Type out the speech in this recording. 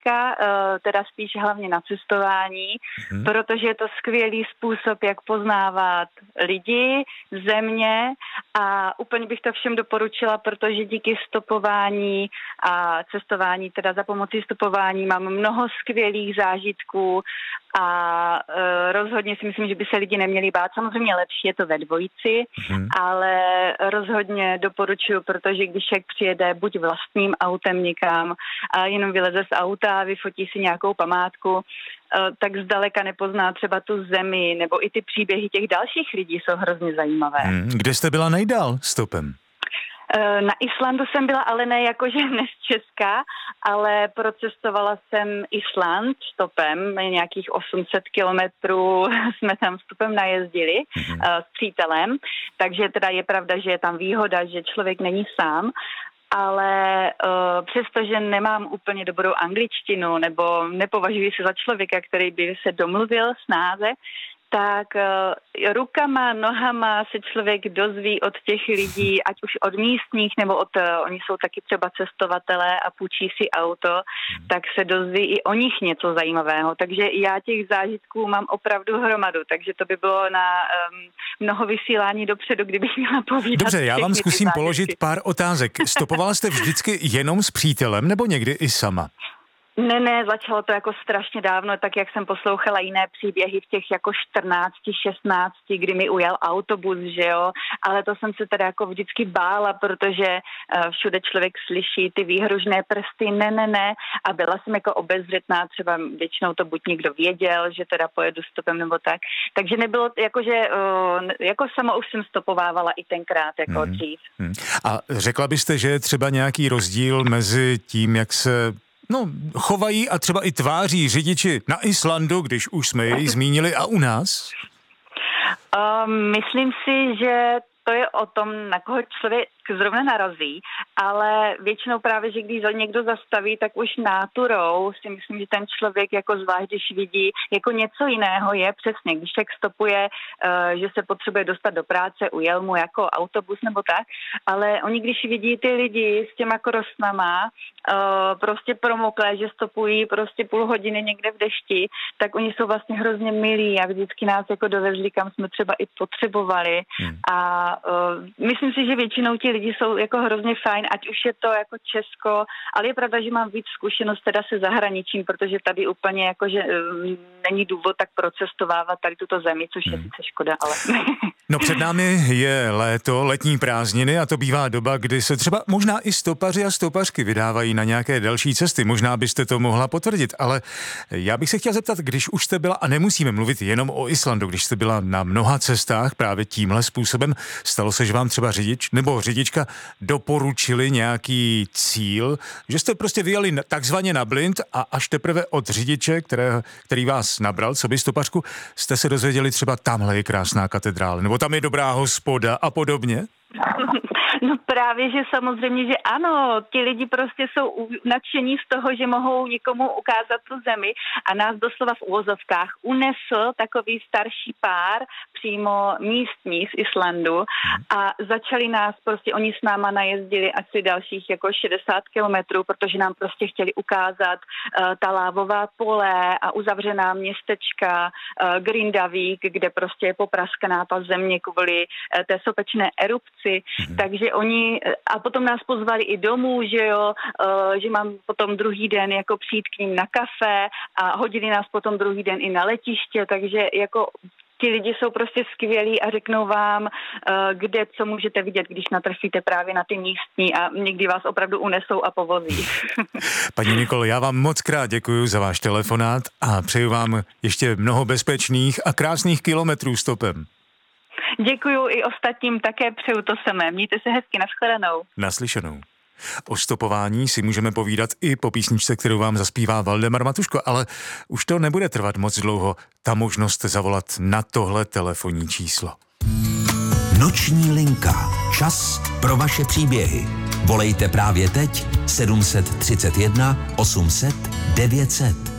zážitka, teda spíš hlavně na cestování, protože je to skvělý způsob, jak poznávat lidi, země a úplně bych to všem doporučila, protože díky stopování a cestování, teda za pomocí stopování mám mnoho skvělých zážitků a rozhodně si myslím, že by se lidi neměli bát. Samozřejmě lepší je to ve dvojici, ale rozhodně doporučuji, protože když člověk přijede buď vlastním autem někam a jenom vyleze z auta a vyfotí si nějakou památku, tak zdaleka nepozná třeba tu zemi, nebo i ty příběhy těch dalších lidí jsou hrozně zajímavé. Kde jste byla nejdál stopem? Na Islandu jsem byla, ale ne jakože ne z Česka, ale procestovala jsem Island stopem, nějakých 800 kilometrů jsme tam stopem najezdili s přítelem, takže teda je pravda, že je tam výhoda, že člověk není sám, ale přestože nemám úplně dobrou angličtinu nebo nepovažuji se za člověka, který by se domluvil snáze, tak rukama, nohama se člověk dozví od těch lidí, ať už od místních, nebo oni jsou taky třeba cestovatelé a půjčí si auto, tak se dozví i o nich něco zajímavého. Takže já těch zážitků mám opravdu hromadu, takže to by bylo na mnoho vysílání dopředu, kdybych měla povídat. Dobře, já vám zkusím položit pár otázek. Stopovala jste vždycky jenom s přítelem, nebo někdy i sama? Ne, začalo to jako strašně dávno, tak jak jsem poslouchala jiné příběhy v těch jako 14, 16, kdy mi ujel autobus, že jo, ale to jsem se teda jako vždycky bála, protože všude člověk slyší ty výhružné prsty, ne, a byla jsem jako obezřetná, třeba většinou to buď někdo věděl, že teda pojedu stopem nebo tak, takže nebylo jakože, jako sama už jsem stopovávala i tenkrát jako dřív. A řekla byste, že je třeba nějaký rozdíl mezi tím, jak se chovají a třeba i tváří řidiči na Islandu, když už jsme jej zmínili, a u nás? Myslím si, že to je o tom, na koho člověk zrovna narazí, ale většinou právě, že když někdo zastaví, tak už náturou si myslím, že ten člověk jako zvlášť, když vidí jako něco jiného je přesně, když člověk stopuje, že se potřebuje dostat do práce, ujel mu jako autobus nebo tak, ale oni když vidí ty lidi s těma krosnama, prostě promoklé, že stopují prostě půl hodiny někde v dešti, tak oni jsou vlastně hrozně milí a vždycky nás jako dovezli, kam jsme třeba i potřebovali a myslím si, že většinou ti lidi jsou jako hrozně fajn, ať už je to jako Česko, ale je pravda, že mám víc zkušenost teda se zahraničím, protože tady úplně jako, že není důvod tak procestovávat tady tuto zemi, což je sice škoda, ale... No před námi je léto, letní prázdniny a to bývá doba, kdy se třeba možná i stopaři a stopařky vydávají na nějaké další cesty. Možná byste to mohla potvrdit, ale já bych se chtěl zeptat, když už jste byla, a nemusíme mluvit jenom o Islandu, když jste byla na mnoha cestách právě tímhle způsobem, stalo se, že vám třeba řidič nebo řidička doporučili nějaký cíl, že jste prostě vyjeli takzvaně na blind a až teprve od řidiče, který vás nabral, co by stopařku, jste se dozvěděli třeba tamhle je krásná katedrála, nebo tam je dobrá hospoda a podobně? No právě, že samozřejmě, že ano, ti lidi prostě jsou nadšení z toho, že mohou někomu ukázat tu zemi a nás doslova v uvozovkách unesl takový starší pár, přímo místní z Islandu a začali nás prostě, oni s náma najezdili asi dalších jako 60 kilometrů, protože nám prostě chtěli ukázat ta lávová pole a uzavřená městečka Grindavík, kde prostě je popraskaná ta země kvůli té sopečné erupci, takže oni, a potom nás pozvali i domů, že jo, že mám potom druhý den jako přijít k ním na kafe a hodili nás potom druhý den i na letiště, takže jako ti lidi jsou prostě skvělí a řeknou vám, kde, co můžete vidět, když natrefíte právě na ty místní a někdy vás opravdu unesou a povozí. Paní Nikolo, já vám moc krát děkuji za váš telefonát a přeju vám ještě mnoho bezpečných a krásných kilometrů stopem. Děkuju i ostatním, také přeju to samé. Mějte se hezky, nashledanou. Naslyšenou. O stopování si můžeme povídat i po písničce, kterou vám zaspívá Valdemar Matuško, ale už to nebude trvat moc dlouho. Ta možnost zavolat na tohle telefonní číslo. Noční linka. Čas pro vaše příběhy. Volejte právě teď 731 800 900.